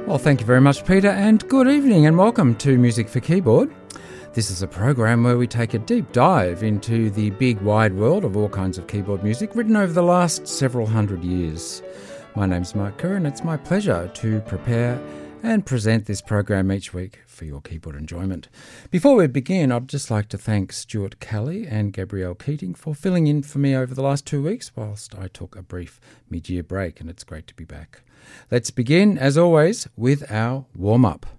Well, thank you very much, Peter, and good evening and welcome to Music for Keyboard. This is a program where we take a deep dive into the big wide world of all kinds of keyboard music written over the last several hundred years. My name's Mark Kerr and it's my pleasure to prepare and present this program each week for your keyboard enjoyment. Before we begin, I'd just like to thank Stuart Kelly and Gabrielle Keating for filling in for me over the last 2 weeks whilst I took a brief mid-year break, and it's great to be back. Let's begin, as always, with our warm-up.